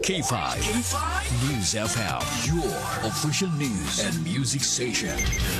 K5 News FM, your official news and music station.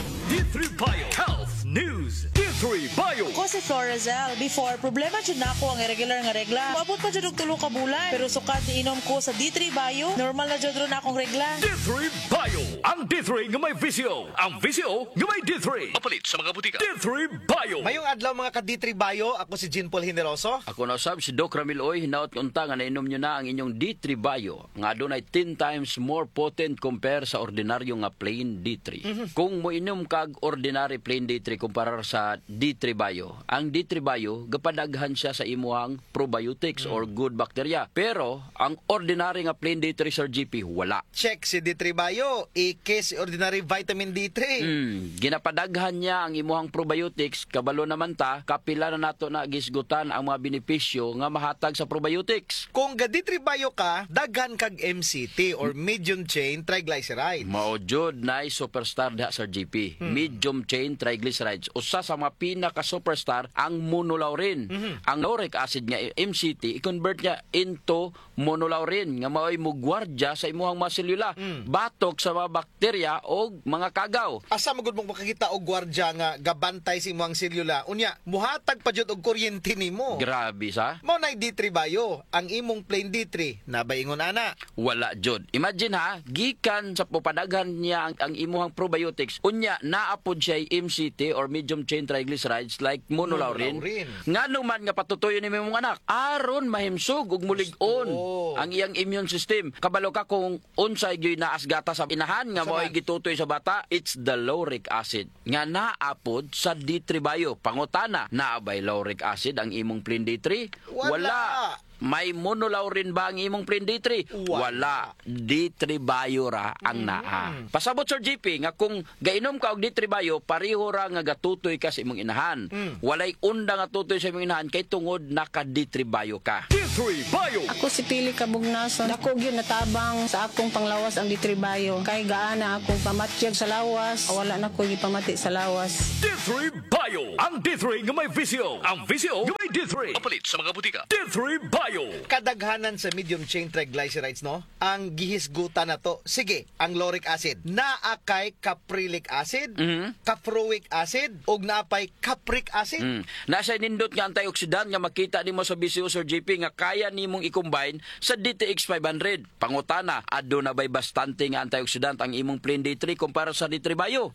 D3 Bio Health News. D3 Bio. Ako si Florazel. Before, problema dyan na ako ang irregular nga regla. Mabot pa dyan og 3 ka bulan. Pero sukat inom ko sa D3 Bio, normal na dyan ron akong regla. D3 Bio. Ang D3 nga may VCO. Ang VCO nga may D3. Mapalit sa mga butika. D3 Bio. Mayong adlaw mga ka-D3 Bio, ako si Jean Paul Generoso. Ako na usab si Doc Ramil Oy, hinaot unta nga nainom nyo na ang inyong D3 Bio nga adunay 10 times more potent compare sa ordinaryo nga plain D3. Kung mo inom kag ordinary plain D3 kumpara sa D3 Bio, ang D3 Bio gapadaghan siya sa imuhang probiotics or good bacteria. Pero ang ordinary nga plain D3 Sir GP wala. Check si D3 Bio, ike si ordinary vitamin D3. Ginapadaghan niya ang imuhang probiotics, kabalo naman ta, kapila na nato na gisgutan ang mga benepisyo nga mahatag sa probiotics. Kung ga D3 Bio ka, daghan kag MCT or medium chain triglycerides. Maojod na superstar diha Sir GP. Medium chain triglycerides. Usa sa mga pinaka-superstar ang monolaurin. Ang lauric acid nga MCT, i-convert niya into monolaurin nga mao'y mugwardya sa imuhang mga selula. Batok sa mga bakterya o mga kagaw. Asa magud mong makakita og gwardya nga gabantay si imong selula. Unya, muhatag pa jud og kuryente nimo. Grabe sa. Mao nay D3 Bio, ang imong plain D3 nabaingon ana. Wala jud. Imagine ha, gikan sa pupadaghan niya ang imuhang probiotics, unya naapod siya MCT or medium chain triglycerides like monolaurin. Ngano man nga patutuyon ni imong anak, aron mahimsog ug mulig-on ang iyang immune system. Kabalo ka kung unsay gyoy naas gata sa inahan nga mo'y gitutoy sa bata, it's the lauric acid nga naapod sa D3 Bio. Pangutana, naabay lauric acid ang imong plain D3? Wala. May monolaurin ba ang imong plain D3? Wala. D3 Bio ra ang naa. Pasabot Sir GP nga kung gainom ka og D3 Bio, pareho ra nga gatutoy ka sa imong inahan. Walay unda nga tutoy sa imong inahan kay tungod naka D3 Bio ka. D3 Bio. Ako si Pili Kabugnason. Dako gyud natabang sa akong panglawas ang D3 Bio. Kay gaana akong pamatyag sa lawas, wala na ko gipamati sa lawas. D3 Bio. Ang D3 nga may VCO. Ang VCO nga may D3. Mapalit sa mga butika. D3 Bio. Kadaghanan sa medium chain triglycerides, no? Ang gihisgutan na to. Sige, ang lauric acid. Naakay caprylic acid, caproic acid, ug naapay capric acid. Nasa nindot nga antioxidant nga makita nimo sa BCO Sir GP nga kaya nimong i-combine sa DTX 500. Pangutana, adto na bay bastante nga antioxidant ang imong plain D3 kumpara sa D3 Bio?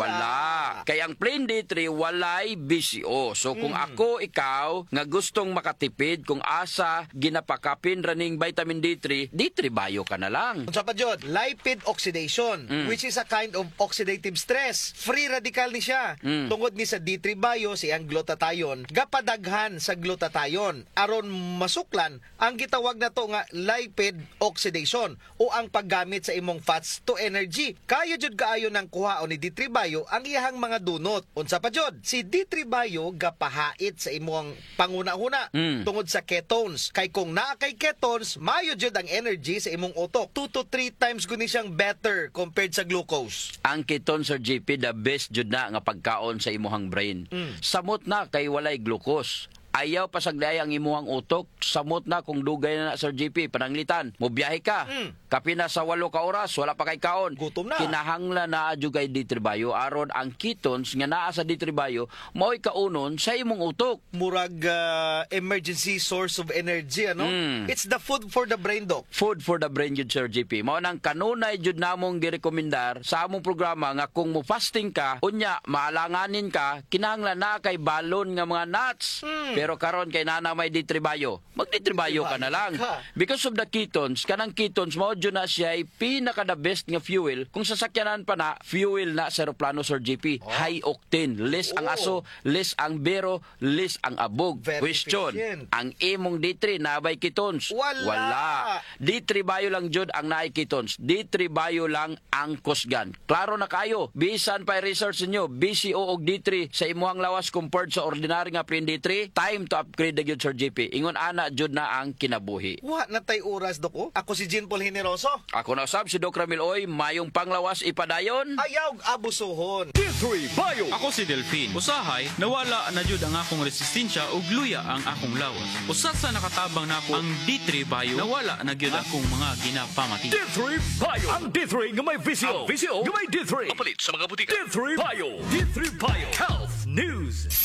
Wala. Kaya ang plain D3 walay BCO. So kung ako ikaw nga gustong makatipid kung asa ginapakapin raning vitamin D3, D3 Bio ka na lang. Unsa pa jud? Lipid oxidation, which is a kind of oxidative stress. Free radical ni siya. Tungod ni sa D3 Bio si ang glutathione, gapadaghan sa glutathione aron masuklan ang gitawag na to nga lipid oxidation o ang paggamit sa imong fats to energy. Kayo jud kaayo nang kuhaon ni D3 Bio ang iyahang mga dunot. Unsa pa jud? Si D3 Bio gapahait sa imong panguna-una tungod sa ketones. Kay kung naa kay ketones, mayo jud ang energy sa imong utok. 2 to 3 times guni siyang better compared sa glucose. Ang ketone Sir GP the best jud na nga pagkaon sa imuhang brain. Samot na kay walay glucose. Ayaw pasagday ang imuhang utok, samot na kung dugay na Sir GP, pananglitan, mobiyahe ka, kapina sa 8 ka oras, wala pa kay kaon. Gutom na. Kinahanglan na adyo kay D3 Bio, aron ang ketones nga naa sa D3 Bio, mao'y kaunon sa imong utok. Murag emergency source of energy, ano? It's the food for the brain, Doc. Food for the brain jud Sir GP. Mao nang kanunay jud namong girekomendar sa among programa nga kung mo fasting ka, unya maalanganin ka, kinahanglan na kay balon nga mga nuts. Pero karon kay nana may D3 Bio, mag D3 Bio ka na lang. Because of the ketones, kanang ketones mao jud na siya ay pinaka the best nga fuel. Kung sasakyanan pa na, fuel na sa eroplano Sir GP. High octane, less ang aso, less ang bero, less ang abog. Very Question, efficient. ang imong D3 nabay ketones? Wala. D3 Bio lang jud ang naay ketones. D3 Bio lang ang kusgan. Klaro na kayo, bisan pa research niyo BCO og D3 sa imuhang lawas compared sa ordinary nga plain D3, time to upgrade na gyud Sir JP. Ingon ana jud na ang kinabuhi. Wa na tay oras, Dok. Ako si Jean Paul Generoso. Ako na usab si Doc Ramil Oy, mayong panglawas ipadayon. Ayaw abusuhon. D3 Bayo. Ako si Delphine. Usahay, nawala na jud ang akong resistensya ug luya ang akong lawas. Usa sa nakatabang nako ang D3 Bayo, nawala na gyud akong mga ginapamati. D3 Bayo. Ang D3 nga may visyo. Ang visyo nga may D3. Kapalit sa mga butika. D3 Bayo. D3 Bayo. Health News.